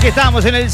Aquí estamos en el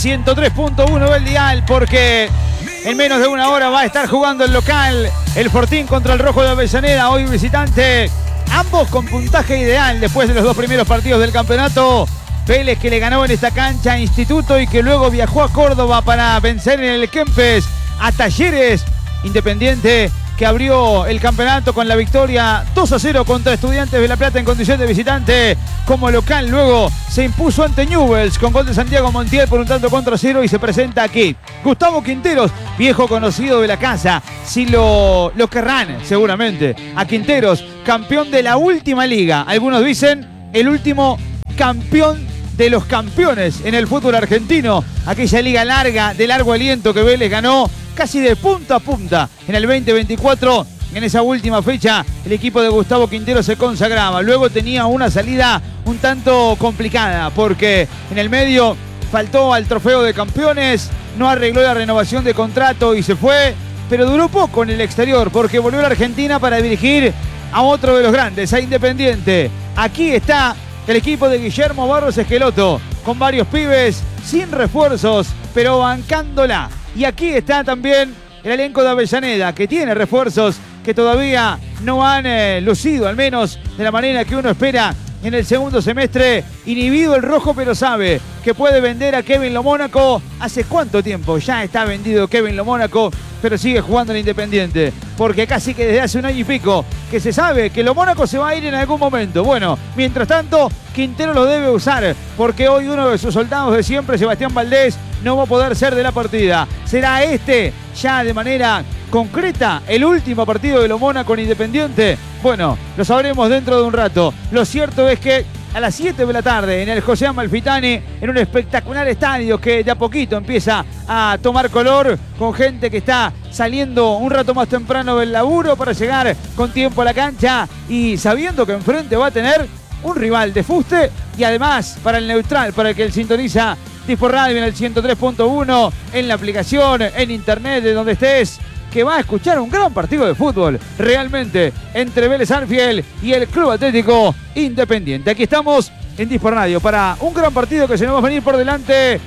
103.1 del dial porque en menos de una hora va a estar jugando el local el Fortín contra el Rojo de Avellaneda, hoy visitante. Ambos con puntaje ideal después de los dos primeros partidos del campeonato. Vélez que le ganó en esta cancha a Instituto y que luego viajó a Córdoba para vencer en el Kempes a Talleres. Independiente que abrió el campeonato con la victoria 2-0 contra Estudiantes de La Plata en condición de visitante. Como local luego se impuso ante Newell's con gol de Santiago Montiel por un tanto contra 0 y se presenta aquí Gustavo Quinteros, viejo conocido de la casa. Si lo querrán seguramente a Quinteros, campeón de la última liga. Algunos dicen el último campeón de los campeones en el fútbol argentino. Aquella liga larga, de largo aliento que Vélez ganó casi de punta a punta en el 2024. En esa última fecha el equipo de Gustavo Quintero se consagraba. Luego tenía una salida un tanto complicada porque en el medio faltó al trofeo de campeones, no arregló la renovación de contrato y se fue, pero duró poco en el exterior porque volvió a la Argentina para dirigir a otro de los grandes, a Independiente. Aquí está el equipo de Guillermo Barros Esqueloto con varios pibes sin refuerzos, pero bancándola. Y aquí está también el elenco de Avellaneda, que tiene refuerzos que todavía no han lucido, al menos de la manera que uno espera en el segundo semestre. Inhibido el Rojo, pero sabe que puede vender a Kevin Lo Mónaco. ¿Hace cuánto tiempo ya está vendido Kevin Lo Mónaco, pero sigue jugando en Independiente? Porque casi que desde hace un año y pico que se sabe que Lo Mónaco se va a ir en algún momento. Bueno, mientras tanto, Quintero lo debe usar, porque hoy uno de sus soldados de siempre, Sebastián Valdés, no va a poder ser de la partida. Será este, ya de manera concreta, el último partido de Lo Mónaco en Independiente. Bueno, lo sabremos dentro de un rato. Lo cierto es que a las 7 de la tarde en el José Amalfitani, en un espectacular estadio que de a poquito empieza a tomar color, con gente que está saliendo un rato más temprano del laburo para llegar con tiempo a la cancha y sabiendo que enfrente va a tener un rival de fuste y además para el neutral, para el que él sintoniza Tifo Radio en el 103.1, en la aplicación, en internet, de donde estés, que va a escuchar un gran partido de fútbol, realmente, entre Vélez Arfiel y el Club Atlético Independiente. Aquí estamos en Tifo Radio para un gran partido que se nos va a venir por delante.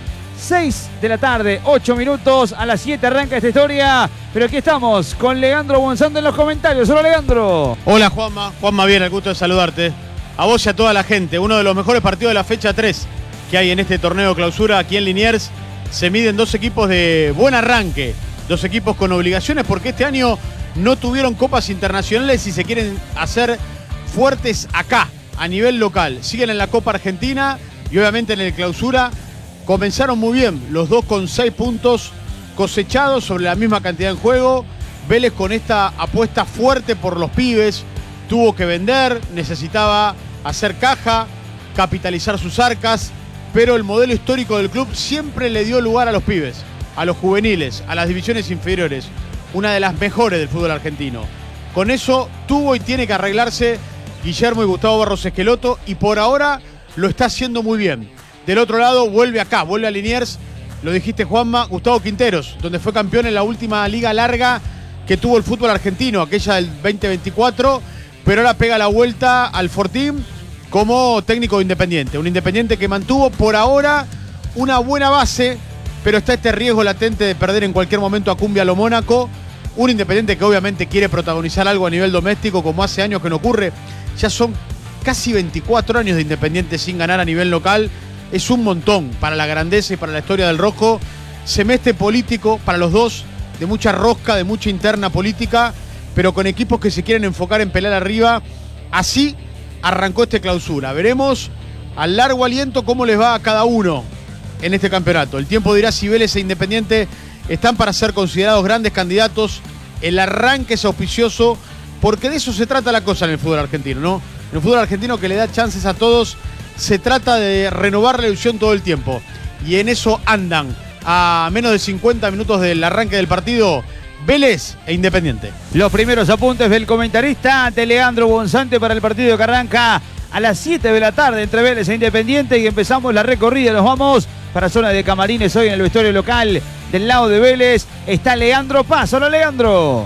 6 de la tarde, 8 minutos, a las 7 arranca esta historia, pero aquí estamos con Leandro Bonzando en los comentarios. Hola, Leandro. Hola, Juanma. Juanma, bien, el gusto de saludarte. A vos y a toda la gente. Uno de los mejores partidos de la fecha 3 que hay en este torneo clausura aquí en Liniers. Se miden dos equipos de buen arranque, dos equipos con obligaciones, porque este año no tuvieron copas internacionales y se quieren hacer fuertes acá, a nivel local. Siguen en la Copa Argentina y obviamente en el clausura. Comenzaron muy bien, los dos con 6 puntos cosechados sobre la misma cantidad en juego. Vélez con esta apuesta fuerte por los pibes, tuvo que vender, necesitaba hacer caja, capitalizar sus arcas, pero el modelo histórico del club siempre le dio lugar a los pibes, a los juveniles, a las divisiones inferiores, una de las mejores del fútbol argentino. Con eso tuvo y tiene que arreglarse Guillermo y Gustavo Barros Esqueloto, y por ahora lo está haciendo muy bien. Del otro lado vuelve acá, vuelve a Liniers, lo dijiste, Juanma, Gustavo Quinteros, donde fue campeón en la última liga larga que tuvo el fútbol argentino, aquella del 2024, pero ahora pega la vuelta al Fortín como técnico de Independiente. Un Independiente que mantuvo por ahora una buena base, pero está este riesgo latente de perder en cualquier momento a Cumbia Lo Mónaco. Un Independiente que obviamente quiere protagonizar algo a nivel doméstico, como hace años que no ocurre. Ya son casi 24 años de Independiente sin ganar a nivel local. Es un montón para la grandeza y para la historia del Rojo. Semestre político para los dos, de mucha rosca, de mucha interna política, pero con equipos que se quieren enfocar en pelear arriba. Así arrancó este clausura. Veremos al largo aliento cómo les va a cada uno en este campeonato. El tiempo dirá si Vélez e Independiente están para ser considerados grandes candidatos. El arranque es auspicioso, porque de eso se trata la cosa en el fútbol argentino, ¿no? En el fútbol argentino, que le da chances a todos, se trata de renovar la ilusión todo el tiempo. Y en eso andan, a menos de 50 minutos del arranque del partido, Vélez e Independiente. Los primeros apuntes del comentarista de Leandro Bonzante para el partido que arranca a las 7 de la tarde entre Vélez e Independiente, y empezamos la recorrida. Nos vamos para zona de camarines hoy en el vestuario local del lado de Vélez. Está Leandro Paz. Hola, Leandro.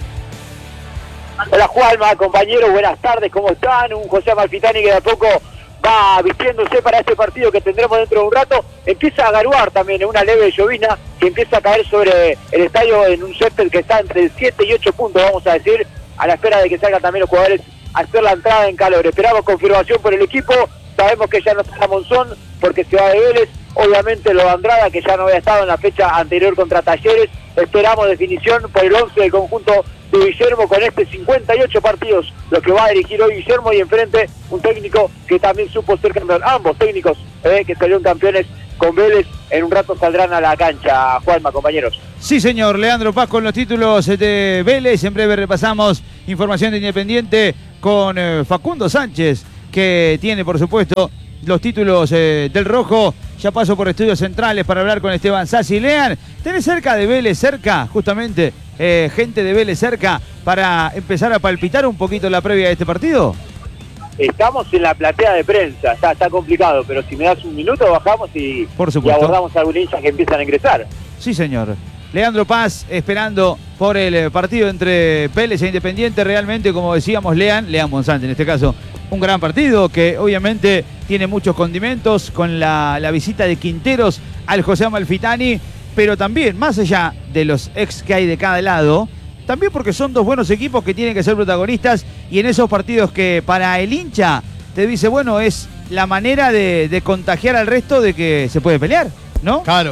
Hola, Juanma, compañeros, buenas tardes, ¿cómo están? Un José Amalfitani que de a poco va vistiéndose para este partido que tendremos dentro de un rato. Empieza a garuar también en una leve llovizna que empieza a caer sobre el estadio en un césped que está entre 7 y 8 puntos, vamos a decir, a la espera de que salgan también los jugadores a hacer la entrada en calor. Esperamos confirmación por el equipo, sabemos que ya no está Monzón porque se va de Vélez, obviamente lo de Andrada que ya no había estado en la fecha anterior contra Talleres. Esperamos definición por el 11 del conjunto de Guillermo con este 58 partidos, lo que va a dirigir hoy Guillermo, y enfrente un técnico que también supo ser campeón, ambos técnicos que salieron campeones con Vélez. En un rato saldrán a la cancha, Juanma, compañeros. Sí, señor, Leandro Paz con los títulos de Vélez. En breve repasamos información de Independiente con Facundo Sánchez, que tiene, por supuesto, los títulos del Rojo. Ya paso por Estudios Centrales para hablar con Esteban Sassi. Lean, ¿tenés cerca de Vélez, justamente, gente de Vélez cerca para empezar a palpitar un poquito la previa de este partido? Estamos en la platea de prensa, está complicado, pero si me das un minuto bajamos y abordamos a algunos hinchas que empiezan a ingresar. Sí, señor. Leandro Paz esperando por el partido entre Vélez e Independiente. Realmente, como decíamos, Lean Monzante en este caso, un gran partido que obviamente tiene muchos condimentos con la visita de Quinteros al José Amalfitani, pero también, más allá de los ex que hay de cada lado, también porque son dos buenos equipos que tienen que ser protagonistas, y en esos partidos que para el hincha te dice, bueno, es la manera de contagiar al resto de que se puede pelear, ¿no? Claro.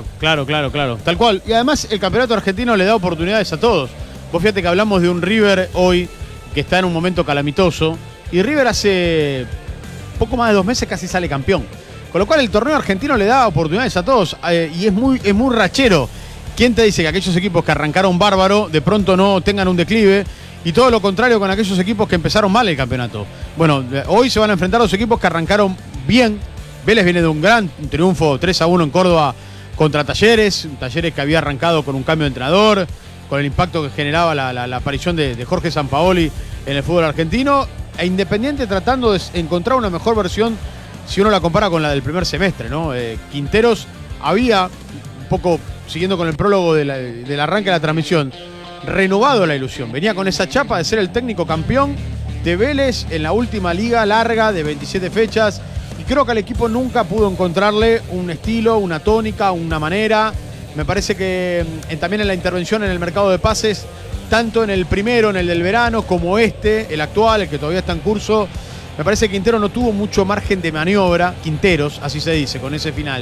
Tal cual. Y además el campeonato argentino le da oportunidades a todos. Vos fíjate que hablamos de un River hoy que está en un momento calamitoso, y River hace poco más de 2 meses casi sale campeón. Con lo cual el torneo argentino le da oportunidades a todos, y es muy rachero. ¿Quién te dice que aquellos equipos que arrancaron bárbaro de pronto no tengan un declive? Y todo lo contrario con aquellos equipos que empezaron mal el campeonato. Bueno, hoy se van a enfrentar los equipos que arrancaron bien. Vélez viene de un gran triunfo 3-1 en Córdoba contra Talleres. Talleres que había arrancado con un cambio de entrenador, con el impacto que generaba la aparición de Jorge Sampaoli en el fútbol argentino. E Independiente tratando de encontrar una mejor versión si uno la compara con la del primer semestre, ¿no? Quinteros había, un poco siguiendo con el prólogo del arranque de la transmisión, renovado la ilusión. Venía con esa chapa de ser el técnico campeón de Vélez en la última liga larga de 27 fechas. Y creo que al equipo nunca pudo encontrarle un estilo, una tónica, una manera. Me parece que también en la intervención en el mercado de pases, tanto en el primero, en el del verano, como el actual, el que todavía está en curso, me parece que Quintero no tuvo mucho margen de maniobra. Quinteros, así se dice, con ese final.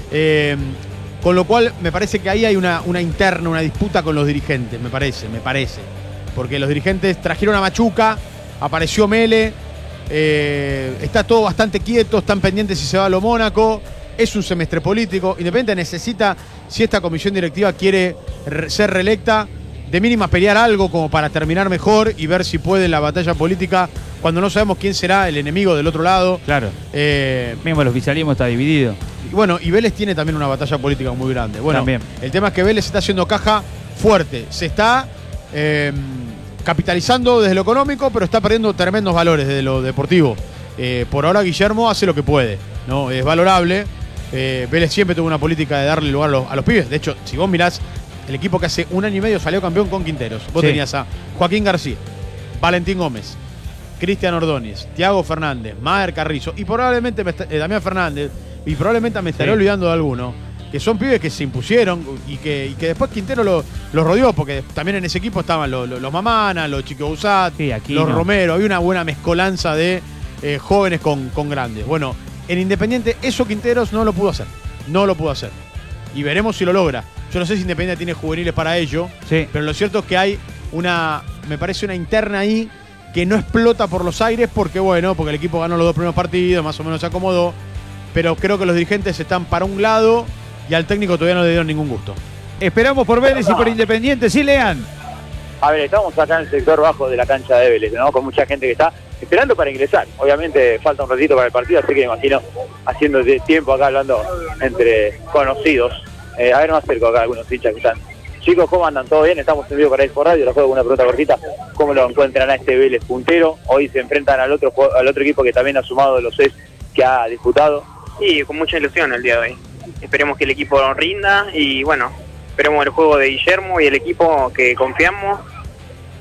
Con lo cual me parece que ahí hay una interna, una disputa con los dirigentes, me parece. Porque los dirigentes trajeron a Machuca, apareció Mele, está todo bastante quieto, están pendientes si se va a lo Mónaco, es un semestre político. Independiente necesita, si esta comisión directiva quiere ser reelecta, de mínima pelear algo como para terminar mejor y ver si puede la batalla política, cuando no sabemos quién será el enemigo del otro lado. Claro. Mismo el oficialismo está dividido. Bueno, y Vélez tiene también una batalla política muy grande. Bueno, también. El tema es que Vélez está haciendo caja fuerte. Se está capitalizando desde lo económico, pero está perdiendo tremendos valores desde lo deportivo. Por ahora Guillermo hace lo que puede, ¿no? Es valorable. Vélez siempre tuvo una política de darle lugar a los pibes. De hecho, si vos mirás el equipo que hace 1 año y medio salió campeón con Quinteros, vos tenías a Joaquín García, Valentín Gómez, Cristian Ordóñez, Thiago Fernández, Maher Carrizo y probablemente Damián Fernández, y probablemente me estaré olvidando de alguno, que son pibes que se impusieron y que después Quintero los rodeó, porque también en ese equipo estaban los Mamana, los Chico Busat, los Romero. Había una buena mezcolanza de jóvenes con grandes. Bueno, en Independiente eso Quinteros no lo pudo hacer. Y veremos si lo logra. Yo no sé si Independiente tiene juveniles para ello, pero lo cierto es que hay me parece una interna ahí que no explota por los aires porque el equipo ganó los 2 primeros partidos, más o menos se acomodó. Pero creo que los dirigentes están para un lado y al técnico todavía no le dieron ningún gusto. Esperamos por Vélez y por Independiente. Sí, Lean. A ver, estamos acá en el sector bajo de la cancha de Vélez, ¿no? Con mucha gente que está esperando para ingresar. Obviamente falta un ratito para el partido, así que me imagino haciendo tiempo acá hablando entre conocidos. A ver, me acerco acá a algunos hinchas que están. Chicos, ¿cómo andan? ¿Todo bien? Estamos en vivo para Expo Radio. Les juego una pregunta cortita. ¿Cómo lo encuentran a este Vélez puntero? Hoy se enfrentan al otro equipo que también ha sumado de los 6 que ha disputado. Sí, con mucha ilusión el día de hoy. Esperemos que el equipo rinda y bueno, esperemos el juego de Guillermo y el equipo que confiamos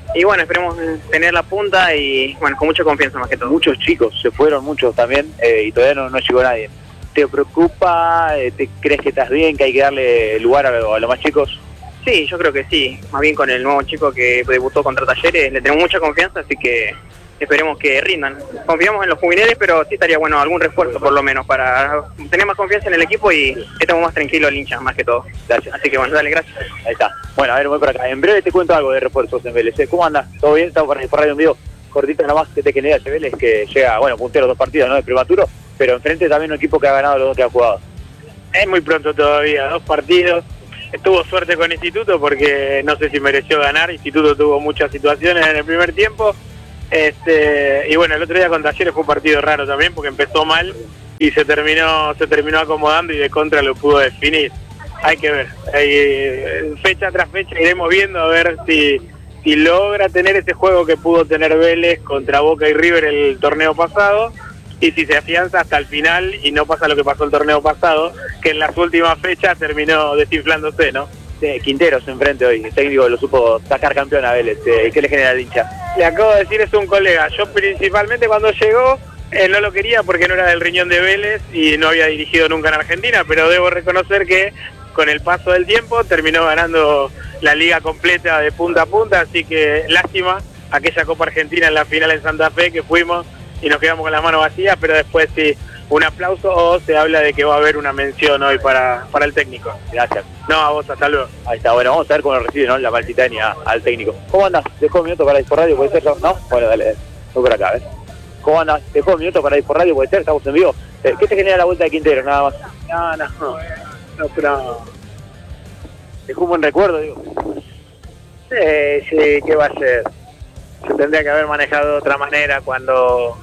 Y bueno, esperemos tener la punta y bueno, con mucha confianza más que todo. Muchos chicos, se fueron muchos también y todavía no llegó nadie. ¿Te preocupa? ¿Te crees que estás bien, que hay que darle lugar a los más chicos? Sí, yo creo que sí. Más bien con el nuevo chico que debutó contra Talleres, le tenemos mucha confianza, así que esperemos que rindan. Confiamos en los juveniles, pero sí estaría bueno algún refuerzo por lo menos para tener más confianza en el equipo y que estemos más tranquilos el hincha, más que todo. Gracias. Así que bueno, dale, gracias. Ahí está. Bueno, a ver, voy por acá. En breve te cuento algo de refuerzos en Vélez. ¿Cómo andas? ¿Todo bien? Estamos por Radio en vivo. Cortita nomás que te genera ese Vélez, que llega, bueno, puntero 2 partidos, ¿no? De prematuro, pero enfrente también un equipo que ha ganado los 2 que ha jugado. Es muy pronto todavía, 2 partidos. Tuvo suerte con Instituto porque no sé si mereció ganar. Instituto tuvo muchas situaciones en el primer tiempo. Y bueno, el otro día con Talleres fue un partido raro también porque empezó mal y se terminó acomodando y de contra lo pudo definir. Hay que ver, fecha tras fecha iremos viendo a ver si logra tener ese juego que pudo tener Vélez contra Boca y River el torneo pasado, y si se afianza hasta el final y no pasa lo que pasó el torneo pasado, que en las últimas fechas terminó desinflándose, ¿no? Quinteros enfrente hoy, el técnico lo supo sacar campeón a Vélez. ¿Qué le genera al hincha? Le acabo de decir, es un colega. Yo principalmente cuando llegó no lo quería porque no era del riñón de Vélez y no había dirigido nunca en Argentina, pero debo reconocer que con el paso del tiempo terminó ganando la liga completa de punta a punta, así que lástima aquella Copa Argentina en la final en Santa Fe que fuimos y nos quedamos con las manos vacías, pero después sí, un aplauso o se habla de que va a haber una mención hoy para el técnico. Gracias. No, a vos, hasta luego. Ahí está, bueno, vamos a ver cómo lo recibe, ¿no? La Malfitania al técnico. ¿Cómo andas? ¿Dejó un minuto para ir por radio? ¿Puede ser? ¿No? Bueno, dale. Voy por acá, ¿ves? ¿Cómo andas? ¿Dejó un minuto para ir por radio? ¿Puede ser? Estamos en vivo. ¿Qué te genera la vuelta de Quintero, nada más? No, pero... Dejó un buen recuerdo, digo. Sí, ¿qué va a ser? Se tendría que haber manejado de otra manera cuando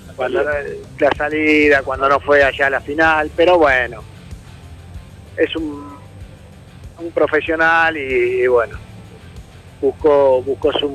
la salida, cuando no fue allá a la final, pero bueno, es un profesional y bueno, buscó su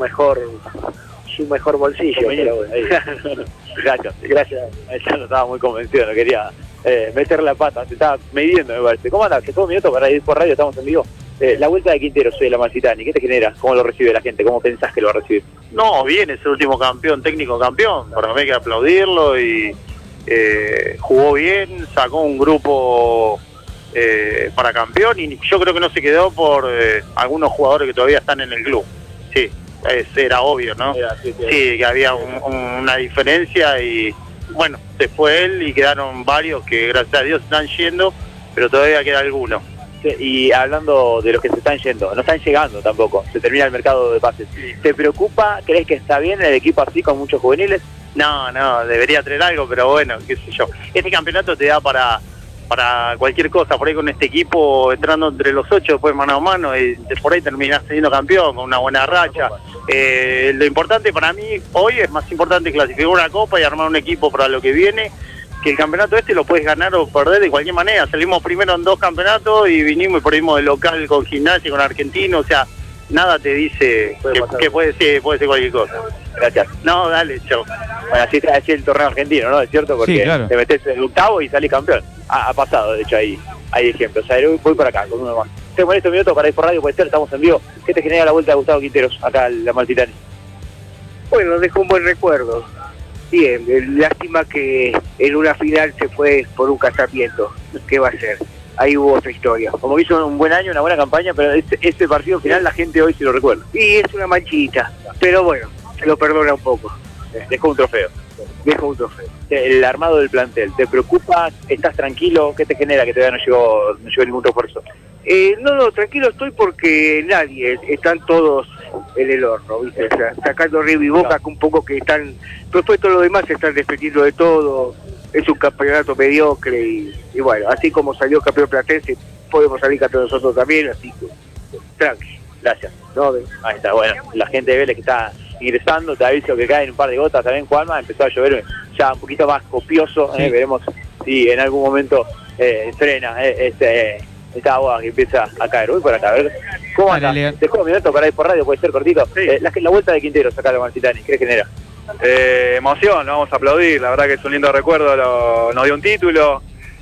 mejor bolsillo. Pero bueno. Gracias. Ya no estaba muy convencido, no quería meter la pata, se estaba midiendo, me parece. ¿Cómo andas? ¿Dejó un minuto para ir por radio? Estamos en vivo. La vuelta de Quintero, soy la Malfitani, ¿qué te genera? ¿Cómo lo recibe la gente? ¿Cómo pensás que lo va a recibir? No, bien, es el último campeón, técnico campeón, para mí hay que aplaudirlo y jugó bien, sacó un grupo para campeón y yo creo que no se quedó por algunos jugadores que todavía están en el club. Sí, era obvio, ¿no? Sí, que había una diferencia y bueno, se fue él y quedaron varios que gracias a Dios están yendo, pero todavía queda alguno. Y hablando de los que se están yendo, no están llegando tampoco, se termina el mercado de pases. ¿Te preocupa? ¿Crees que está bien el equipo así con muchos juveniles? No, debería traer algo, pero bueno, qué sé yo. Este campeonato te da para cualquier cosa, por ahí con este equipo entrando entre los 8 después mano a mano y por ahí terminás siendo campeón con una buena racha. Lo importante para mí hoy es más importante clasificar una copa y armar un equipo para lo que viene, que el campeonato lo puedes ganar o perder de cualquier manera. Salimos primero en 2 campeonanos y vinimos y perdimos de local con Gimnasia, con Argentino, o sea, nada te dice que puede ser cualquier cosa. Gracias. No, dale, chao. Bueno, así el torneo argentino, ¿no? Es cierto, porque sí, claro, te metes en el octavo y salís campeón. Ha pasado, de hecho, hay ejemplos. O sea, voy por acá, con uno más. Te molesto un minuto para ir por radio, puede ser, estamos en vivo. ¿Qué te genera la vuelta de Gustavo Quinteros acá en la Malfitani? Bueno, dejó un buen recuerdo. Bien, lástima que en una final se fue por un casamiento. ¿Qué va a ser? Ahí hubo otra historia. Como hizo un buen año, una buena campaña, pero este partido final la gente hoy sí lo recuerda. Y es una manchita, pero bueno, se lo perdona un poco. Dejó un trofeo. El armado del plantel, ¿te preocupa? ¿Estás tranquilo? ¿Qué te genera que todavía no llegó ningún refuerzo? No, tranquilo estoy porque nadie, están todos en el horno, ¿viste? O sea, sacando River y Boca, que un poco que están, pero después todo lo demás se están despidiendo de todo, es un campeonato mediocre y bueno, así como salió campeón platense, podemos salir campeón nosotros también, así que tranqui. Gracias. No, ahí está, bueno, la gente de Vélez que está ingresando, te aviso que caen un par de gotas también, Juanma, empezó a llover ya un poquito más copioso, sí. Veremos si en algún momento frena esta agua que empieza a caer. Voy por acá, a ver. ¿Cómo anda? Dejó un minuto para ir por radio, puede ser cortito. Sí. La vuelta de Quinteros acá a la Malfitani, ¿qué genera? Emoción, lo vamos a aplaudir, la verdad que es un lindo recuerdo, nos dio un título,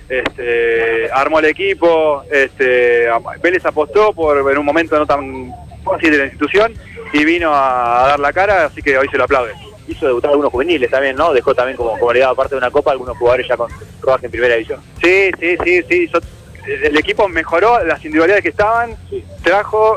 armó el equipo, Vélez apostó en un momento no tan fácil de la institución y vino a dar la cara, así que hoy se lo aplaude. Hizo debutar algunos juveniles también, ¿no? Dejó también como le daba parte de una copa algunos jugadores ya con rodaje en primera división. Sí. El equipo mejoró las individualidades que estaban, trajo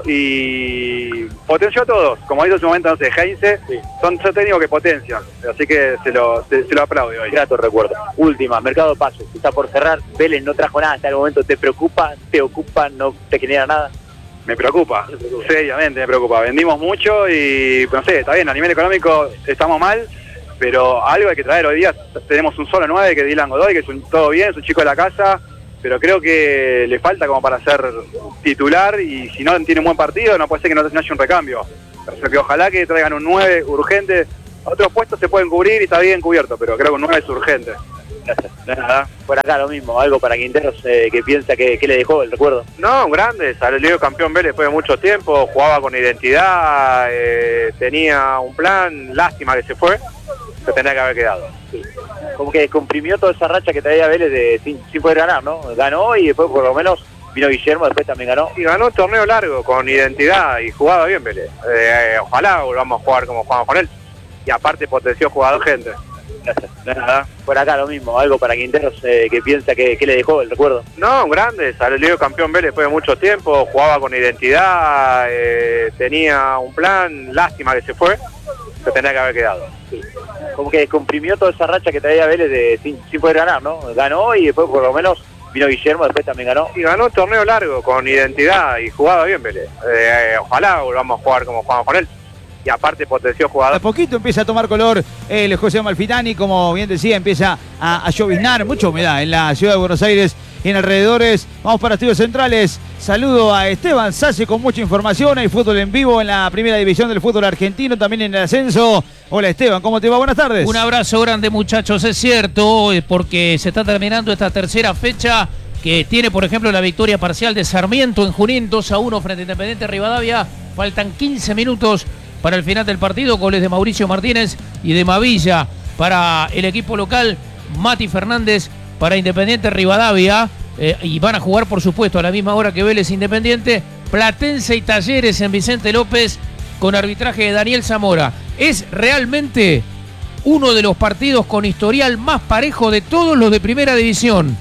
y potenció a todos. Como dijo en su momento, no sé, Heinze, son técnicos que potencian. Así que se lo aplaude hoy. Grato recuerdo. Última, mercado de pasos. Está por cerrar. Vélez no trajo nada hasta el momento. ¿Te preocupa? ¿Te ocupa? ¿No te genera nada? Me preocupa, seriamente me preocupa. Vendimos mucho y, no sé, está bien, a nivel económico estamos mal, pero algo hay que traer. Hoy día tenemos un solo 9, que es Dylan Godoy, que es todo bien, es un chico de la casa, pero creo que le falta como para ser titular, y si no tiene un buen partido no puede ser que no haya un recambio. O sea que ojalá que traigan un 9 urgente. Otros puestos se pueden cubrir y está bien cubierto, pero creo que un 9 es urgente. Gracias. Nada. Por acá lo mismo, algo para Quinteros que piensa que le dejó el recuerdo. No, un grande, salió campeón Vélez después de mucho tiempo, jugaba con identidad, tenía un plan, lástima que se fue, se tenía que haber quedado. Sí. Como que comprimió toda esa racha que traía Vélez sin poder ganar, ¿no? Ganó y después por lo menos vino Guillermo, después también ganó. Y ganó un torneo largo, con identidad, y jugaba bien Vélez. Ojalá volvamos a jugar como jugamos con él. Y aparte potenció jugador gente. Gracias. Nada. Por acá lo mismo, algo para Quinteros que piensa que le dejó el recuerdo. No, un grande, salió campeón Vélez después de mucho tiempo, jugaba con identidad, tenía un plan, lástima que se fue, se tenía que haber quedado. Sí. Como que comprimió toda esa racha que traía Vélez sin poder ganar, ¿no? Ganó y después por lo menos vino Guillermo, después también ganó. Y ganó un torneo largo, con identidad, y jugaba bien Vélez. Ojalá volvamos a jugar como jugamos con él. Y aparte potenció jugador. A poquito empieza a tomar color el José Amalfitani, como bien decía, empieza a lloviznar, mucha humedad en la ciudad de Buenos Aires y en alrededores. Vamos para Estudios Centrales. Saludo a Esteban Sase con mucha información. Hay fútbol en vivo en la primera división del fútbol argentino, también en el ascenso. Hola Esteban, ¿cómo te va? Buenas tardes. Un abrazo grande, muchachos, es cierto, porque se está terminando esta tercera fecha, que tiene, por ejemplo, la victoria parcial de Sarmiento en Junín, 2-1 frente a Independiente Rivadavia. Faltan 15 minutos para el final del partido, goles de Mauricio Martínez y de Mavilla para el equipo local, Mati Fernández para Independiente Rivadavia, y van a jugar, por supuesto, a la misma hora que Vélez Independiente, Platense y Talleres en Vicente López, con arbitraje de Daniel Zamora. Es realmente uno de los partidos con historial más parejo de todos los de primera división.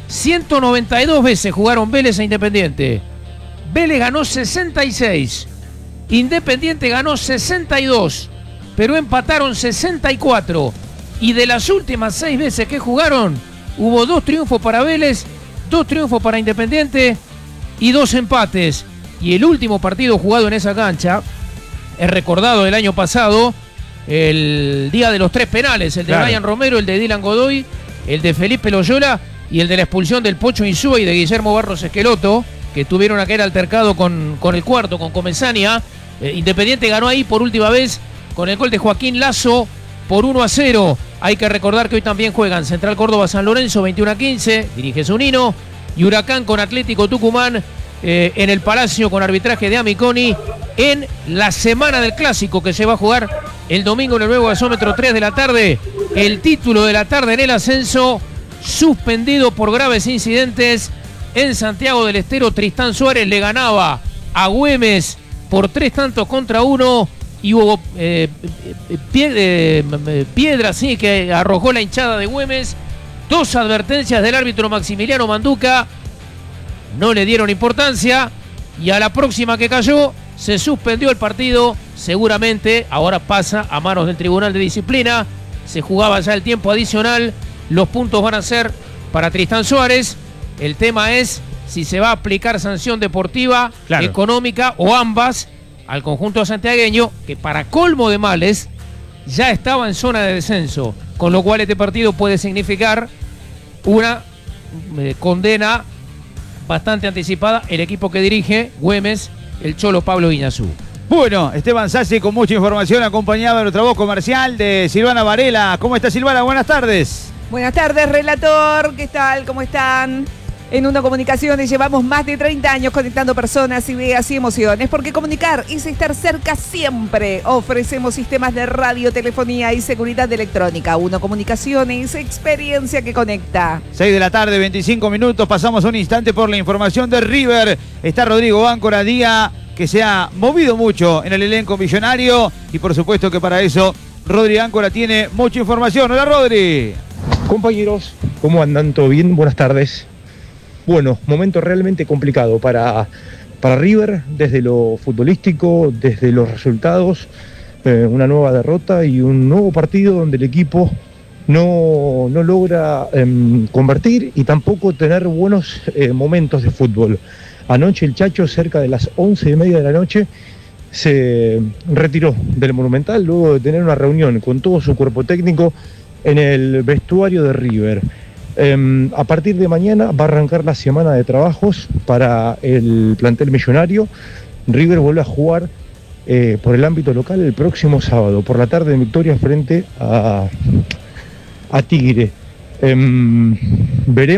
192 veces jugaron Vélez e Independiente. Vélez ganó 66. Independiente ganó 62, pero empataron 64. Y de las últimas 6 veces que jugaron, hubo 2 triunfos para Vélez, 2 triunfos para Independiente y 2 empates. Y el último partido jugado en esa cancha es recordado del año pasado, el día de los 3 penales, el de Brian Romero, el de Dylan Godoy, el de Felipe Loyola y el de la expulsión del Pocho Insúa y de Guillermo Barros Esqueloto, que tuvieron aquel altercado con el cuarto, con Comesaña. Independiente ganó ahí por última vez con el gol de Joaquín Lazo por 1-0. Hay que recordar que hoy también juegan Central Córdoba San Lorenzo 21-15, dirige Zunino, y Huracán con Atlético Tucumán en el Palacio con arbitraje de Amiconi, en la semana del Clásico que se va a jugar el domingo en el nuevo gasómetro 3 de la tarde. El título de la tarde en el ascenso, suspendido por graves incidentes en Santiago del Estero. Tristán Suárez le ganaba a Güemes por 3-1 y hubo piedra sí, que arrojó la hinchada de Güemes. 2 advertencias del árbitro Maximiliano Manduca, no le dieron importancia, y a la próxima que cayó se suspendió el partido. Seguramente ahora pasa a manos del Tribunal de Disciplina. Se jugaba ya el tiempo adicional, los puntos van a ser para Tristán Suárez. El tema es si se va a aplicar sanción deportiva, económica o ambas al conjunto santiagueño, que para colmo de males ya estaba en zona de descenso, con lo cual este partido puede significar una condena bastante anticipada el equipo que dirige Güemes, el Cholo Pablo Iñazú. Bueno, Esteban Sassi con mucha información, acompañado de nuestra voz comercial de Silvana Varela. ¿Cómo está, Silvana? Buenas tardes. Buenas tardes, relator. ¿Qué tal? ¿Cómo están? En Uno Comunicaciones llevamos más de 30 años conectando personas, ideas y emociones, porque comunicar es estar cerca siempre. Ofrecemos sistemas de radio, telefonía y seguridad electrónica. Uno Comunicaciones, experiencia que conecta. 6 de la tarde, 25 minutos. Pasamos un instante por la información de River. Está Rodrigo Áncora, día que se ha movido mucho en el elenco millonario y por supuesto que para eso Rodri Áncora tiene mucha información. Hola Rodri. Compañeros, ¿cómo andan? ¿Todo bien? Buenas tardes. Bueno, momento realmente complicado para River, desde lo futbolístico, desde los resultados, una nueva derrota y un nuevo partido donde el equipo no logra convertir y tampoco tener buenos momentos de fútbol. Anoche el Chacho, cerca de las 11:30 de la noche, se retiró del Monumental luego de tener una reunión con todo su cuerpo técnico en el vestuario de River. A partir de mañana va a arrancar la semana de trabajos para el plantel millonario. River vuelve a jugar por el ámbito local el próximo sábado, por la tarde, en victoria frente a Tigre. Veremos